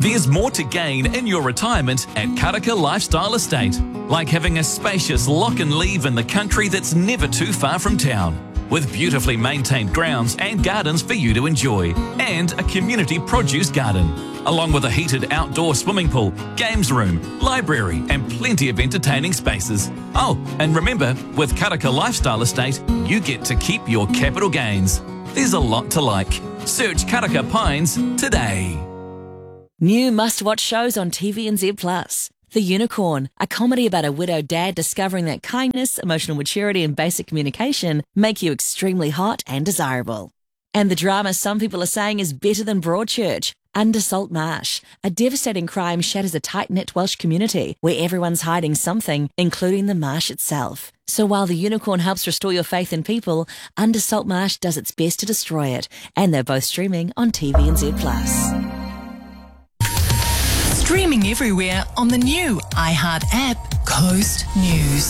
There's more to gain in your retirement at Karaka Lifestyle Estate, like having a spacious lock and leave in the country that's never too far from town, with beautifully maintained grounds and gardens for you to enjoy, and a community produce garden, along with a heated outdoor swimming pool, games room, library, and plenty of entertaining spaces. Oh, and remember, with Karaka Lifestyle Estate, you get to keep your capital gains. There's a lot to like. Search Karaka Pines today. New must-watch shows on TVNZ+. The Unicorn, a comedy about a widowed dad discovering that kindness, emotional maturity and basic communication make you extremely hot and desirable. And the drama some people are saying is better than Broadchurch, Under Salt Marsh. A devastating crime shatters a tight-knit Welsh community where everyone's hiding something, including the marsh itself. So while The Unicorn helps restore your faith in people, Under Salt Marsh does its best to destroy it. And they're both streaming on TVNZ+. Streaming everywhere on the new iHeart app, Coast News.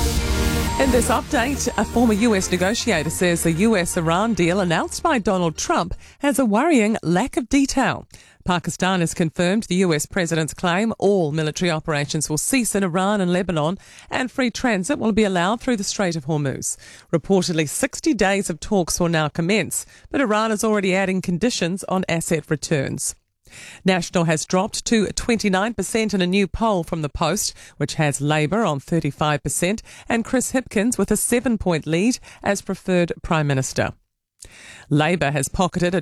In this update, a former US negotiator says the US-Iran deal announced by Donald Trump has a worrying lack of detail. Pakistan has confirmed the US president's claim all military operations will cease in Iran and Lebanon and free transit will be allowed through the Strait of Hormuz. Reportedly 60 days of talks will now commence, but Iran is already adding conditions on asset returns. National has dropped to 29% in a new poll from the Post, which has Labour on 35% and Chris Hipkins with a 7-point lead as preferred Prime Minister. Labour has pocketed a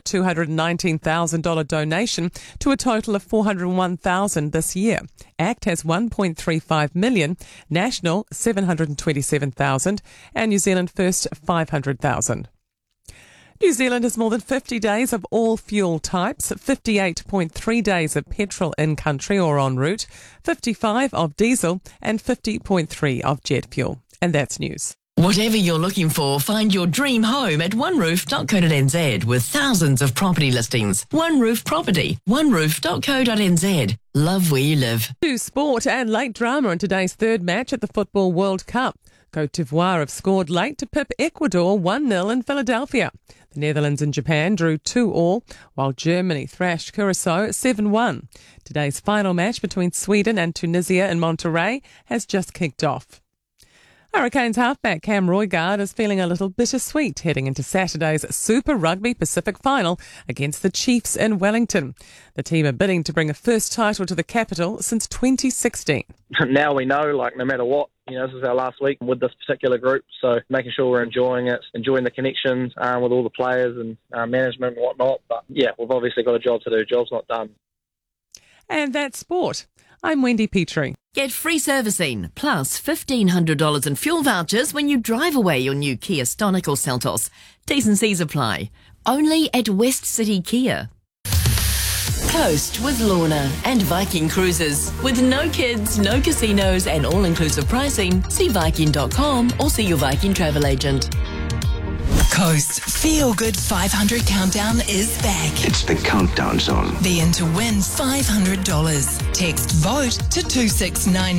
$219,000 donation to a total of $401,000 this year. ACT has $1.35 million, National $727,000 and New Zealand First $500,000. New Zealand has more than 50 days of all fuel types, 58.3 days of petrol in country or en route, 55 of diesel and 50.3 of jet fuel. And that's news. Whatever you're looking for, find your dream home at oneroof.co.nz with thousands of property listings. One Roof Property, oneroof.co.nz. Love where you live. To sport and late drama in today's third match at the Football World Cup. Côte d'Ivoire have scored late to pip Ecuador 1-0 in Philadelphia. The Netherlands and Japan drew 2-2, while Germany thrashed Curacao 7-1. Today's final match between Sweden and Tunisia in Monterrey has just kicked off. Hurricanes halfback Cam Roigard is feeling a little bittersweet heading into Saturday's Super Rugby Pacific final against the Chiefs in Wellington. The team are bidding to bring a first title to the capital since 2016. Now we know, no matter what, this is our last week with this particular group, so making sure we're enjoying it, enjoying the connections with all the players and management and whatnot. But yeah, we've obviously got a job to do. Job's not done. And that's sport. I'm Wendy Petrie. Get free servicing, plus $1,500 in fuel vouchers when you drive away your new Kia Stonic or Seltos. T's and C's apply. Only at West City Kia. Coast with Lorna and Viking Cruises. With no kids, no casinos and all-inclusive pricing, see Viking.com or see your Viking travel agent. Coast Feel Good 500 Countdown is back. It's the countdown zone. Be in to win $500. Text VOTE to 269